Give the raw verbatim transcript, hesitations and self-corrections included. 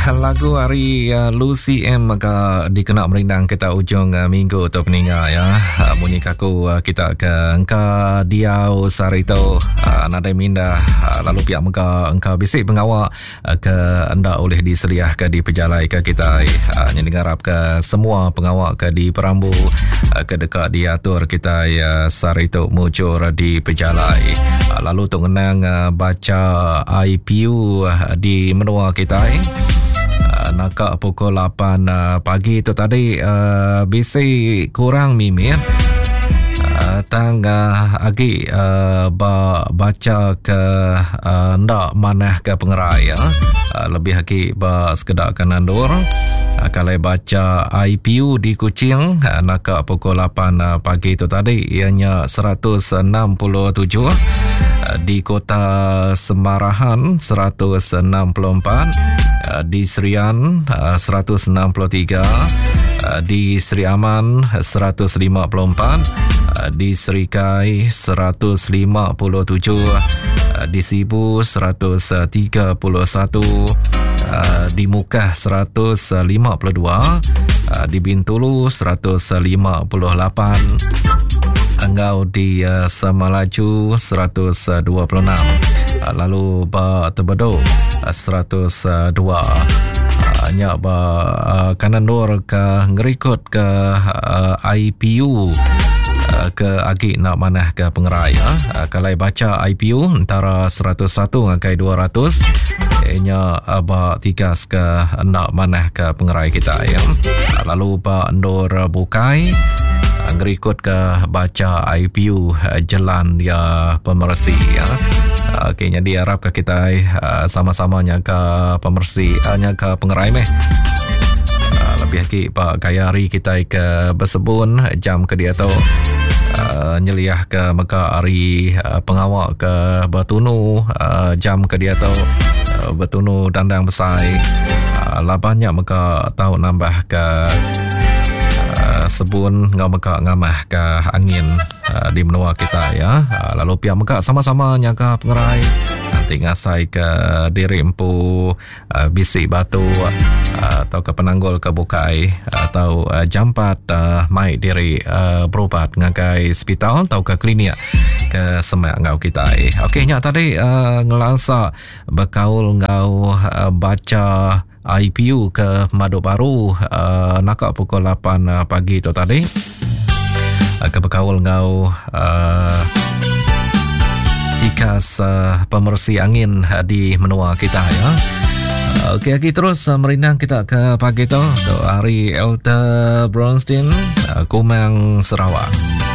lagu hari uh, Lucy M maka dikena merindang kita ujung uh, minggu atau peninggal ya. Uh, bunyi kaku uh, kita ke engka diau sarito uh, nadai minda uh, lalu pihak maka engka bisik pengawak uh, ke anda oleh diseliah ke di pejalai ke kita uh, yang dengarap ke semua pengawak ke di perambu uh, ke dekat diatur kita uh, sarito muncul di pejalai uh, lalu untuk menang uh, baca I P U uh, di menua kita eh. Uh, nakak pukul lapan uh, pagi tu tadi uh, bisik kurang mimir uh, tang uh, agi uh, ba, baca ke uh, ndak manah ke pengerai uh, lebih lagi ba sekedar kanandur uh, kalau baca I P U di Kuching uh, nakak pukul lapan uh, pagi tu tadi ianya seratus enam puluh tujuh uh, di kota Semarahan seratus enam puluh empat, di Serian seratus enam puluh tiga, di Seri Aman seratus lima puluh empat, di Serikai seratus lima puluh tujuh, di Sibu seratus tiga puluh satu, di Mukah seratus lima puluh dua, di Bintulu seratus lima puluh lapan, Engau di uh, Semalaju seratus dua puluh enam, uh, lalu ba Tebedo uh, seratus dua, hanya uh, ba uh, Kanandur ke ngerikut ke uh, I P U uh, ke agi nak manah ke pengerai uh, kalau baca I P U antara seratus satu ngakai dua ratus ianya uh, ba tigas ke nak manah ke pengerai kita ya. Uh, lalu ba Endur Bukai ngerikut ke baca I P U uh, jalan ya pemersi ya. Uh, Okey, jadi harap ke kita uh, sama-samanya ke pemersi hanya uh, ke pengerai meh. Uh, lebih lagi Pak Kayari kita ke bersebun jam ke dia tu uh, nyeliah ke meka hari uh, pengawak ke Batunu uh, jam ke dia tu uh, Batunu dandang besar uh, labanya meka tahu nambah ke sebun ngau meka ngamah ke angin uh, di menua kita ya. Uh, lalu pihak meka sama-sama nyaka pengerai nanti ngasai ke diri empu uh, bisik batu uh, atau ke penanggul ke bukai atau uh, jampat uh, mai diri uh, berubat ngakai hospital atau ke klinik ke semak ngau kita. Okey nya tadi uh, ngelasa berkaul ngau uh, baca I P U ke Madu Baru uh, nakak pukul lapan uh, pagi tu tadi uh, ke berkaul ngau uh, tikas uh, pemersi angin uh, di menua kita ya. Uh, Okey lagi terus uh, merindang kita ke pagi tu hari Elta Bronstein uh, Kumang Sarawak.